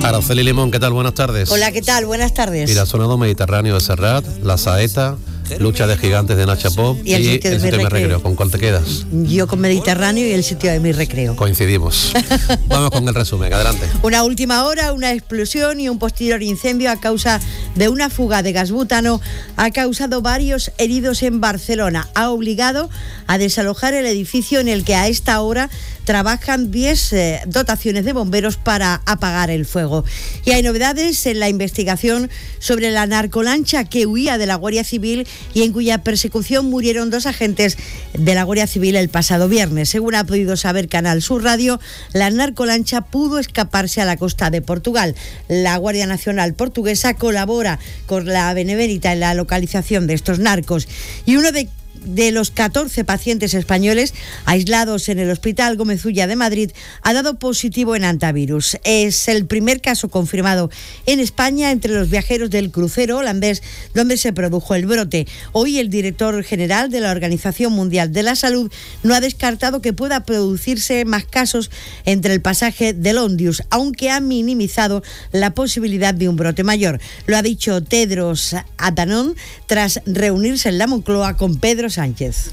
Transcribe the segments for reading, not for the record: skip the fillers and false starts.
Araceli Limón, ¿qué tal? Buenas tardes. Hola, ¿qué tal? Buenas tardes. Girasonado Mediterráneo de Serrat, La Saeta, Lucha de Gigantes de Nacha Pop y el sitio de mi recreo. ¿Con cuál te quedas? Yo con Mediterráneo y el sitio de mi recreo. Coincidimos. Vamos con el resumen, adelante. Una última hora, una explosión y un posterior incendio a causa de una fuga de gas butano ha causado varios heridos en Barcelona. Ha obligado a desalojar el edificio en el que a esta hora trabajan 10 dotaciones de bomberos para apagar el fuego. Y hay novedades en la investigación sobre la narcolancha que huía de la Guardia Civil y en cuya persecución murieron 2 agentes de la Guardia Civil el pasado viernes. Según ha podido saber Canal Sur Radio, la narcolancha pudo escaparse a la costa de Portugal. La Guardia Nacional portuguesa colabora con la Benemérita en la localización de estos narcos. Y uno de los 14 pacientes españoles aislados en el Hospital Gómez Ulla de Madrid ha dado positivo en hantavirus. Es el primer caso confirmado en España entre los viajeros del crucero holandés donde se produjo el brote. Hoy el director general de la Organización Mundial de la Salud no ha descartado que pueda producirse más casos entre el pasaje del Ondius, aunque ha minimizado la posibilidad de un brote mayor. Lo ha dicho Tedros Adhanom tras reunirse en la Moncloa con Pedro Sánchez.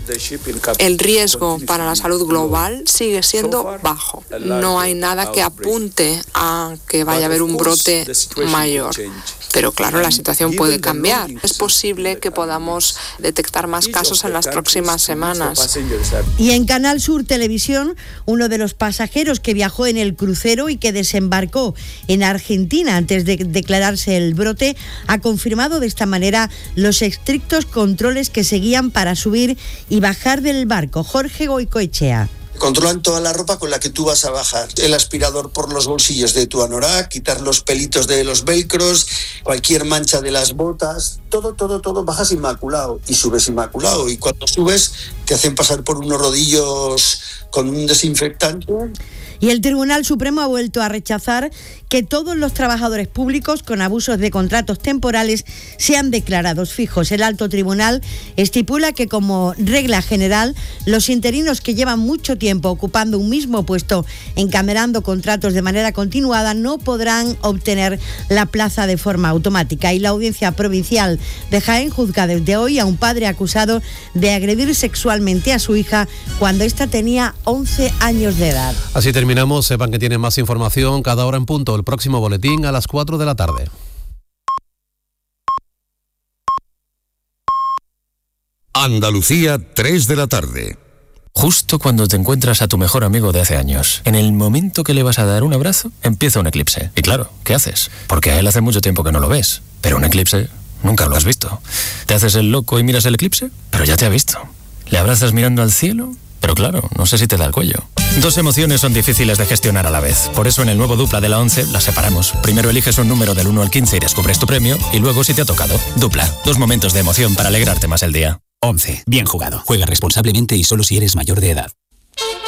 El riesgo para la salud global sigue siendo bajo. No hay nada que apunte a que vaya a haber un brote mayor. Pero claro, la situación puede cambiar. Es posible que podamos detectar más casos en las próximas semanas. Y en Canal Sur Televisión, uno de los pasajeros que viajó en el crucero y que desembarcó en Argentina antes de declararse el brote, ha confirmado de esta manera los estrictos controles que seguían para subir y bajar del barco. Jorge Goicoechea. Controlan toda la ropa con la que tú vas a bajar. El aspirador por los bolsillos de tu anorak, quitar los pelitos de los velcros, cualquier mancha de las botas, todo, bajas inmaculado y subes inmaculado. Y cuando subes te hacen pasar por unos rodillos con un desinfectante. Y el Tribunal Supremo ha vuelto a rechazar que todos los trabajadores públicos con abusos de contratos temporales sean declarados fijos. El alto tribunal estipula que como regla general los interinos que llevan mucho tiempo ocupando un mismo puesto encamerando contratos de manera continuada no podrán obtener la plaza de forma automática. Y la Audiencia Provincial de Jaén juzga desde hoy a un padre acusado de agredir sexualmente a su hija cuando ésta tenía 11 años de edad. Así terminamos. Sepan que tienen más información cada hora en punto. El próximo boletín a las 4 de la tarde. Andalucía, 3 de la tarde. Justo cuando te encuentras a tu mejor amigo de hace años, en el momento que le vas a dar un abrazo, empieza un eclipse. Y claro, ¿qué haces? Porque a él hace mucho tiempo que no lo ves. Pero un eclipse nunca lo has visto. ¿Te haces el loco y miras el eclipse? Pero ya te ha visto. ¿Le abrazas mirando al cielo? Pero claro, no sé si te da el cuello. 2 emociones son difíciles de gestionar a la vez. Por eso en el nuevo Dupla de la 11 las separamos. Primero eliges un número del 1 al 15 y descubres tu premio. Y luego si te ha tocado. Dupla. 2 momentos de emoción para alegrarte más el día. 11. Bien jugado. Juega responsablemente y solo si eres mayor de edad.